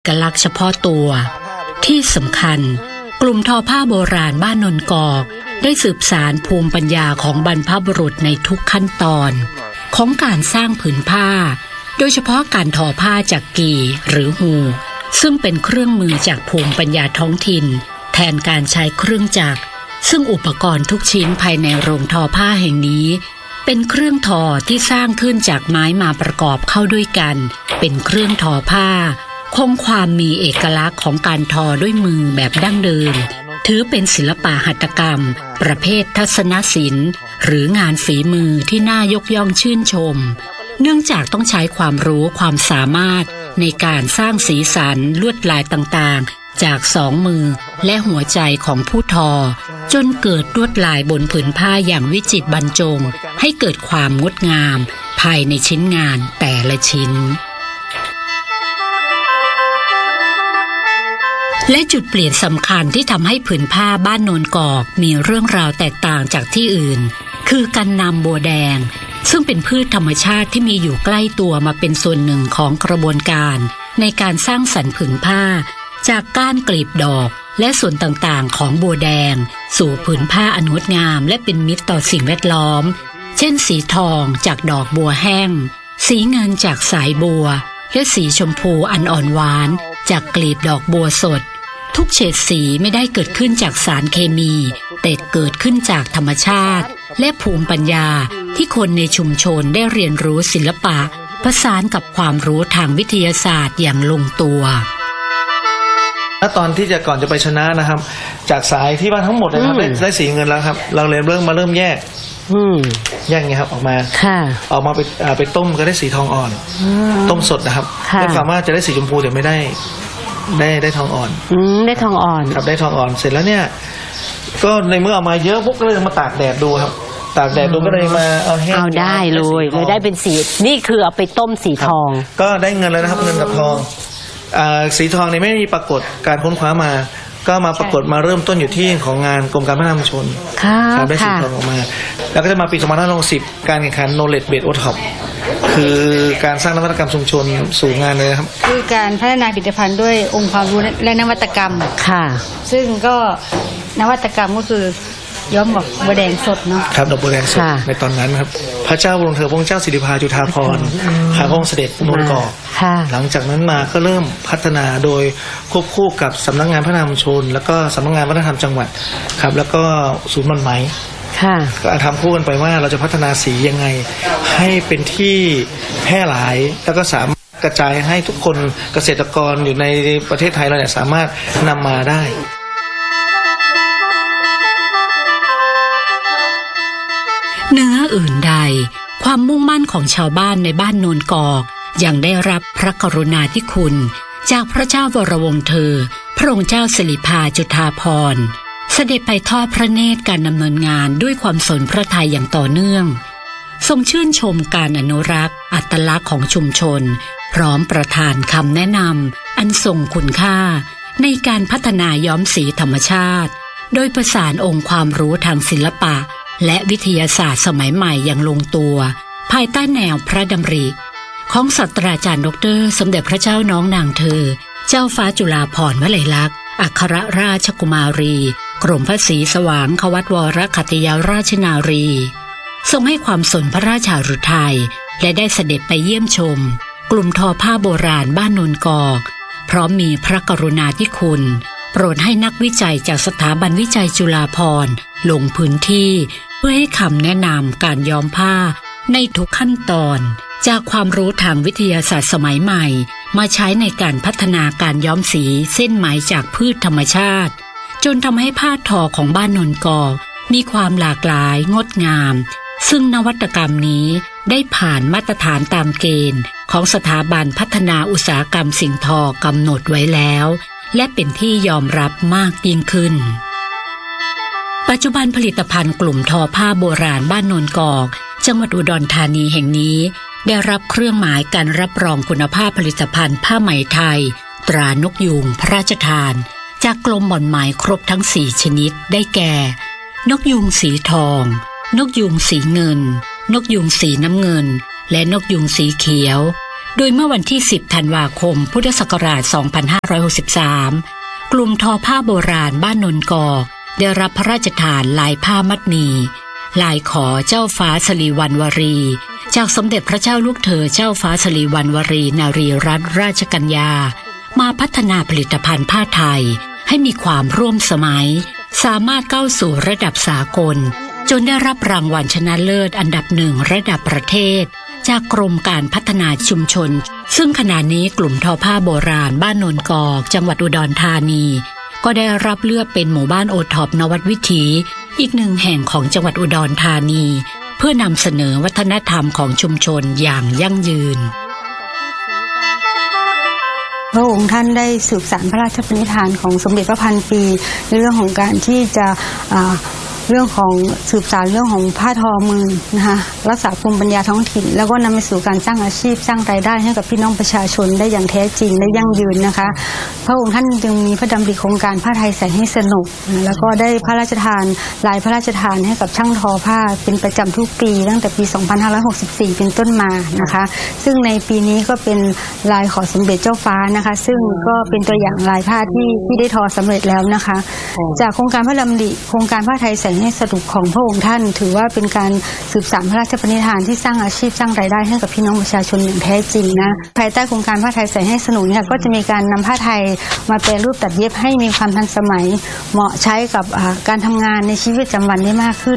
เอกลักษณ์เฉพาะตัวที่สำคัญกลุ่มทอผ้าโบราณบ้านนนกอกได้สืบสานภูมิปัญญาของบรรพบุรุษในทุกขั้นตอนของการสร้างผืนผ้าโดยเฉพาะการทอผ้าจากกี่หรือฮูซึ่งเป็นเครื่องมือจากภูมิปัญญาท้องถิ่นแทนการใช้เครื่องจักรซึ่งอุปกรณ์ทุกชิ้นภายในโรงทอผ้าแห่งนี้เป็นเครื่องทอที่สร้างขึ้นจากไม้มาประกอบเข้าด้วยกันเป็นเครื่องทอผ้าคงความมีเอกลักษณ์ของการทอด้วยมือแบบดั้งเดิมถือเป็นศิลปะหัตถกรรมประเภททัศนศิลป์หรืองานฝีมือที่น่ายกย่องชื่นชมเนื่องจากต้องใช้ความรู้ความสามารถในการสร้างสีสันลวดลายต่างๆจากสองมือและหัวใจของผู้ทอจนเกิดลวดลายบนผืนผ้าอย่างวิจิตรบรรจงให้เกิดความงดงามภายในชิ้นงานแต่ละชิ้นและจุดเปลี่ยนสำคัญที่ทำให้ผืนผ้าบ้านโนนกอกมีเรื่องราวแตกต่างจากที่อื่นคือการนำบัวแดงซึ่งเป็นพืชธรรมชาติที่มีอยู่ใกล้ตัวมาเป็นส่วนหนึ่งของกระบวนการในการสร้างสรรค์ผืนผ้าจากก้านกลีบดอกและส่วนต่างๆของบัวแดงสู่ผืนผ้าอันงดงามและเป็นมิตรต่อสิ่งแวดล้อมเช่นสีทองจากดอกบัวแห้งสีเงินจากสายบัวและสีชมพูอันอ่อนหวานจากกลีบดอกบัวสดทุกเฉดสีไม่ได้เกิดขึ้นจากสารเคมีแต่เกิดขึ้นจากธรรมชาติและภูมิปัญญาที่คนในชุมชนได้เรียนรู้ศิลปะประสานกับความรู้ทางวิทยาศาสตร์อย่างลงตัวและตอนที่ก่อนจะไปชนะนะครับจากสายที่บ้านทั้งหมดนะครับได้สีเงินแล้วครับเราเลยเริ่มแยกแยกไงครับออกมาไปต้มก็ได้สีทองอ่อนต้มสดนะครับด้วยความว่าจะได้สีชมพูแต่ไม่ได้ทองอ่อนได้ทองอ่อนครับได้ทองอ่อนเสร็จแล้วเนี่ยก็ในเมื่อเอามาเยอะพวกก็เลยมาตากแดดดูครับตากแดดดูก็เลยมาเอาแห้งเอาได้เลยได้เป็นสีนี่คือเอาไปต้มสีทองก็ได้เงินแล้วนะครับเงินกับทองสีทองเนี่ยไม่มีปรากฏการค้นคว้ามาก็มาปรากฏมาเริ่มต้นอยู่ที่ของงานกรมการพัฒนาชุมชนได้สีทองออกมาแล้วก็จะมาปี2560การแข่งขัน Knowledge Based OTOP คือการสร้างนวัตกรรมชุมชนสู่งานเลยครับคือการพัฒนาผลิตภัณฑ์ด้วยองค์ความรู้และนวัตกรรมค่ะซึ่งก็นวัตกรรมก็คือย้อมดอกบัวแดงสดเนาะครับดอกบัวแดงสดในตอนนั้นครับพระเจ้าบรมเธอพระองค์เจ้าสิริภาจุฑาภรณ์พระองค์เสด็จนนกอกหลังจากนั้นมาก็เริ่มพัฒนาโดยควบคู่กับสำนักงานพัฒนาชุมชนแล้วก็สำนักงานวัฒนธรรมจังหวัดครับแล้วก็ศูนย์มันไหมก็ทำคู่กันไปว่าเราจะพัฒนาสียังไงให้เป็นที่แพร่หลายแล้วก็สามารถกระจายให้ทุกคนเกษตรกรอยู่ในประเทศไทยเราเนี่ยสามารถนำมาได้เหนืออื่นใดความมุ่งมั่นของชาวบ้านในบ้านโนนกอกยังได้รับพระกรุณาธิคุณจากพระเจ้าวรวงศ์เธอพระองค์เจ้าสิริภาจุฑาภรณ์เสด็จไปทอดพระเนตรการดำเนินงานด้วยความสนพระทัยอย่างต่อเนื่องทรงชื่นชมการอนุรักษ์อัตลักษณ์ของชุมชนพร้อมประทานคำแนะนำอันทรงคุณค่าในการพัฒนาย้อมสีธรรมชาติโดยประสานองค์ความรู้ทางศิลปะและวิทยาศาสตร์สมัยใหม่อย่างลงตัวภายใต้แนวพระดำริของศาสตราจารย์ดร.สมเด็จพระเจ้าน้องนางเธอเจ้าฟ้าจุฬาภรณ์วลัยลักษณ์อัครราชกุมารีกรมพระศรีสว่างควัตวรขัตติยราชนารีทรงให้ความสนพระราชาฤทัยและได้เสด็จไปเยี่ยมชมกลุ่มทอผ้าโบราณบ้านโนนกอกพร้อมมีพระกรุณาธิคุณโปรดให้นักวิจัยจากสถาบันวิจัยจุฬาภรณ์ลงพื้นที่เพื่อให้คำแนะนำการย้อมผ้าในทุกขั้นตอนจากความรู้ทางวิทยาศาสตร์สมัยใหม่มาใช้ในการพัฒนาการย้อมสีเส้นไหมจากพืชธรรมชาติจนทำให้ผ้าทอของบ้านโนนกอกมีความหลากหลายงดงามซึ่งนวัตกรรมนี้ได้ผ่านมาตรฐานตามเกณฑ์ของสถาบันพัฒนาอุตสาหกรรมสิ่งทอกำหนดไว้แล้วและเป็นที่ยอมรับมากยิ่งขึ้นปัจจุบันผลิตภัณฑ์กลุ่มทอผ้าโบราณบ้านโนนกอกจังหวัดอุดรธานีแห่งนี้ได้รับเครื่องหมายการรับรองคุณภาพผลิตภัณฑ์ผ้าไหมไทยตรานกยูงพระราชทานจากกรมหม่อนไหมครบทั้ง4ชนิดได้แก่นกยูงสีทองนกยูงสีเงินนกยูงสีน้ำเงินและนกยูงสีเขียวโดยเมื่อวันที่10ธันวาคมพุทธศักราช2563กลุ่มทอผ้าโบราณบ้านนนกอกได้รับพระราชทานลายผ้ามัดหมี่ลายขอเจ้าฟ้าสิริวัณวรีจากสมเด็จพระเจ้าลูกเธอเจ้าฟ้าสิริวัณวรีนารีรัตนราชกัญญามาพัฒนาผลิตภัณฑ์ผ้าไทยให้มีความร่วมสมัยสามารถก้าวสู่ระดับสากลจนได้รับรางวัลชนะเลิศอันดับ1ระดับประเทศจากกรมการพัฒนาชุมชนซึ่งขณะนี้กลุ่มทอผ้าโบราณบ้านโนนกอกจังหวัดอุดรธานีก็ได้รับเลือกเป็นหมู่บ้านโอท็อปนวัดวิถีอีก1แห่งของจังหวัดอุดรธานีเพื่อนำเสนอวัฒนธรรมของชุมชนอย่างยั่งยืนพระองค์ท่านได้สืบสานพระราชปณิธานของสมเด็จพระพันปีในเรื่องของการที่จะเรื่องของสืบสานเรื่องของผ้าทอมือนะคะรักษาภูมิปัญญาท้องถิ่นแล้วก็นำไปสู่การสร้างอาชีพสร้างรายได้ให้กับพี่น้องประชาชนได้อย่างแท้จริงและยั่งยืนนะคะพระองค์ท่านยังมีพระดำริโครงการผ้าไทยใส่ให้สนุกแล้วก็ได้พระราชทานลายพระราชทานให้กับช่างทอผ้าเป็นประจำทุกปีตั้งแต่ปี2564เป็นต้นมานะคะซึ่งในปีนี้ก็เป็นลายขอสมเด็จเจ้าฟ้านะคะซึ่งก็เป็นตัวอย่างลายผ้าที่ได้ทอสำเร็จแล้วนะคะจากโครงการพระดำริโครงการผ้าไทยใส่ให้สนุกของพระองค์ท่านถือว่าเป็นการสืบสานพระราชปณิธานที่สร้างอาชีพสร้างรายได้ให้กับพี่น้องประชาชนอย่างแท้จริงนะภายใต้โครงการผ้าไทยใส่ให้สนุกเนี่ยก็จะมีการนำผ้าไทยมาแปรรูปตัดเย็บให้มีความทันสมัยเหมาะใช้กับการทำงานในชีวิตประจำวันได้มากขึ้น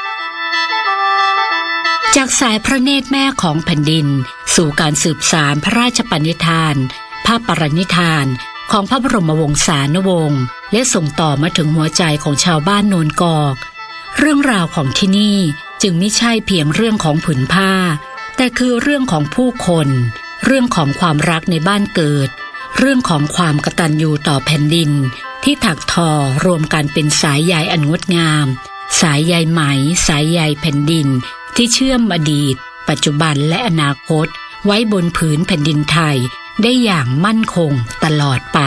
จากสายพระเนตรแม่ของแผ่นดินสู่การสืบสานพระราชปณิธานภาพปรณิธานของพระบรมวงศานุวงศ์และส่งต่อมาถึงหัวใจของชาวบ้านโนนกอกเรื่องราวของที่นี่จึงไม่ใช่เพียงเรื่องของผืนผ้าแต่คือเรื่องของผู้คนเรื่องของความรักในบ้านเกิดเรื่องของความกตัญญูต่อแผ่นดินที่ถักทอรวมกันเป็นสายใยอันงดงามสายใยไหมสายใยแผ่นดินที่เชื่อมอดีตปัจจุบันและอนาคตไว้บนผืนแผ่นดินไทยได้อย่างมั่นคงตลอดไป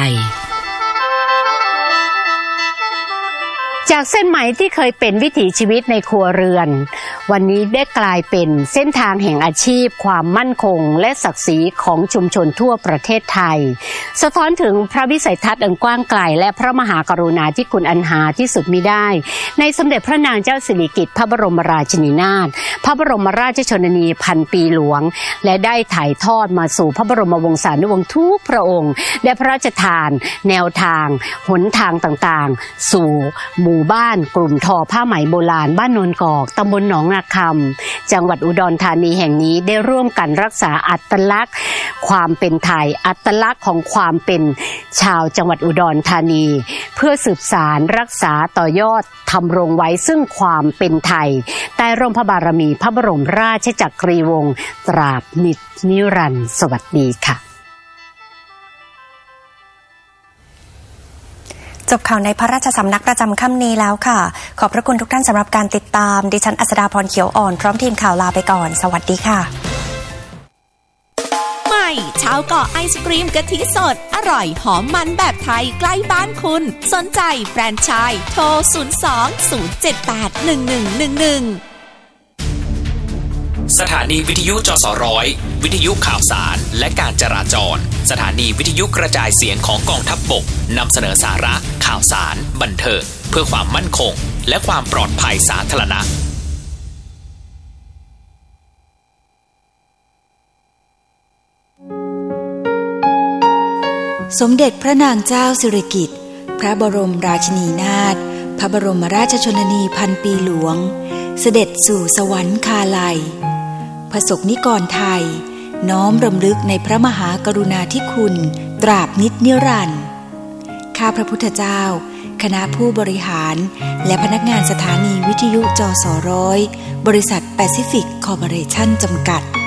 จากเส้นไหมที่เคยเป็นวิถีชีวิตในครัวเรือนวันนี้ได้กลายเป็นเส้นทางแห่งอาชีพความมั่นคงและศักดิ์ศรีของชุมชนทั่วประเทศไทยสะท้อนถึงพระวิสัยทัศน์อันกว้างไกลและพระมหากรุณาธิคุณอันหาที่สุดมิได้ในสมเด็จพระนางเจ้าสิริกิติ์พระบรมราชินีนาถพระบรมราชชนนีพันปีหลวงและได้ถ่ายทอดมาสู่พระบรมวงศานุวงศ์ทุกพระองค์ได้พระราชทานแนวทางหนทางต่างๆสู่หมู่บ้านกลุ่มทอผ้าไหมโบราณบ้านโนนกอกตำบลหนองนาคำจังหวัดอุดรธานีแห่งนี้ได้ร่วมกันรักษาอัตลักษณ์ความเป็นไทยอัตลักษณ์ของความเป็นชาวจังหวัดอุดรธานีเพื่อสืบสานรักษาต่อยอดทำรงไว้ซึ่งความเป็นไทยใต้ร่มพระบารมีพระบรมราชจักรีวงศ์ตราบนิรันดร์สวัสดีค่ะจบข่าวในพระราชสำนักประจำค่ำนี้แล้วค่ะขอบพระคุณทุกท่านสำหรับการติดตามดิฉันอัศดาพรเขียวอ่อนพร้อมทีมข่าวลาไปก่อนสวัสดีค่ะใหม่ชาวเกาะไอศกรีมกะทิสดอร่อยหอมมันแบบไทยใกล้บ้านคุณสนใจแฟรนไชส์โทร02-078-1111 สถานีวิทยุจสร้อยวิทยุข่าวสารและการจราจรสถานีวิทยุกระจายเสียงของกองทัพบกนำเสนอสาระข่าวสารบันเทิงเพื่อความมั่นคงและความปลอดภัยสาธารณะสมเด็จพระนางเจ้าสิริกิติ์พระบรมราชินีนาถพระบรมราชชนนีพันปีหลวงเสด็จสู่สวรรคาลัยประสบนิกรไทยน้อมรำลึกในพระมหากรุณาธิคุณตราบนิรันดร์ข้าพระพุทธเจ้าคณะผู้บริหารและพนักงานสถานีวิทยุจสร้อยบริษัทแปซิฟิกคอร์ปอเรชั่นจำกัด